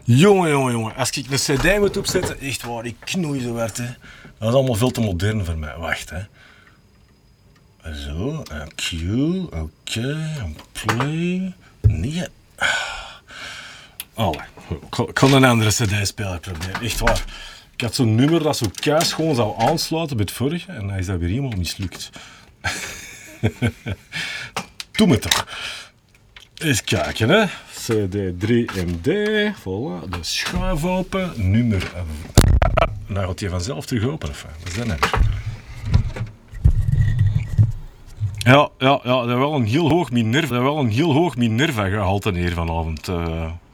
Jongen. Als ik een cd moet opzetten, echt waar, ik knoei zo hard, hè. Dat is allemaal veel te modern voor mij. Wacht, hè. Zo, cue, oké, play. Nee. Allee, ik ga een andere cd-speler proberen, echt waar. Ik had zo'n nummer dat zo keis gewoon zou aansluiten bij het vorige en dan is dat weer helemaal mislukt. Doe me toch. Eens kijken, hè. CD 3MD, voilà, de schuif open, nummer. Nou gaat hij vanzelf terug open, of wat is dat nou? Ja, dat is wel een heel hoog Minerva gehalte hier vanavond.